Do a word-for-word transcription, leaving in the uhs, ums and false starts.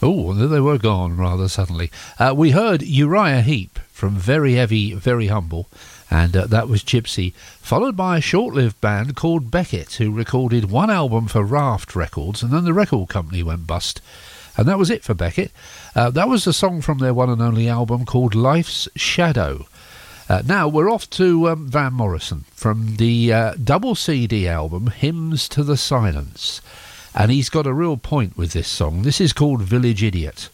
Oh, they were gone rather suddenly. Uh, we heard Uriah Heep from Very Heavy, Very Humble, and uh, that was Gypsy, followed by a short-lived band called Beckett, who recorded one album for Raft Records, and then the record company went bust. And that was it for Beckett. Uh, that was a song from their one and only album called Life's Shadow. Uh, now we're off to um, Van Morrison from the uh, double C D album Hymns to the Silence. And he's got a real point with this song. This is called Village Idiot.